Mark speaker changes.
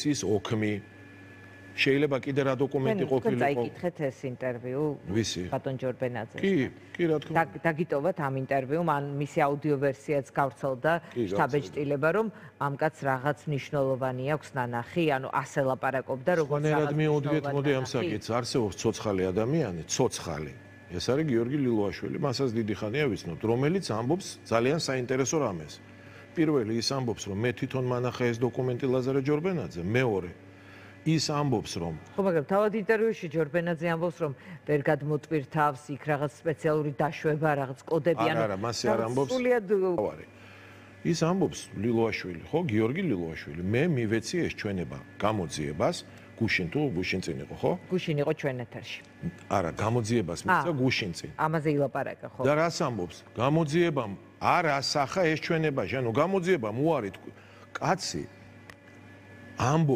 Speaker 1: ის ოქმი შეიძლება კიდე რა დოკუმენტი ყოფილიყო.
Speaker 2: წაიკითხეთ ეს ინტერვიუ ბატონ ჯორბენაძეს.
Speaker 1: კი, რა თქმა უნდა.
Speaker 2: დაგიტოვოთ ამ ინტერვიუმ, ან მისი აუდიო ვერსიაც გავრცელდა შტაბ-ეჭდილება, რომ ამ კაცს რაღაც მნიშვნელოვანი აქვს ნანახი, ანუ ასე ლაპარაკობდა, როგორც
Speaker 1: რაღაც მიუძღვით, მოდი ამ საკითხს, არსებობს ცოცხალი ადამიანი, ცოცხალი. ეს არის გიორგი ლილოაშვილი, მასაც დიდი ხანია ვიცნობთ, რომელიც ამბობს ძალიან საინტერესო რამეს. პირველი ის ამბობს, რომ მე თვითონ მანახე ეს დოკუმენტი ლაზარე ჯორბენაძე, მეორე ის ამბობს, რომ
Speaker 2: ხო, მაგრამ თავად ინტერვიუში ჯორბენაძე ამბობს, რომ ვერ გადმოტვირ თავს, იქ რაღაც სპეციალური დაშვება, რაღაც კოდები,
Speaker 1: არა, მასე არ ამბობს. ის ამბობს ლილოაშვილი, ხო, გიორგი ლილოაშვილი, მე მივეცი ეს ჩვენება გამოძიებას, გუშინ თუ გუშინ წინ იყო, ხო?
Speaker 2: გუშინ იყო ჩვენ ეთერში.
Speaker 1: არა, გამოძიებას მისცა გუშინ წინ.
Speaker 2: ამაზე ილაპარაკა, ხო?
Speaker 1: და რას ამბობს? გამოძიებამ არ ასახა ეს ჩვენება, ანუ გამოძიებამ უარი კაცი ამბობს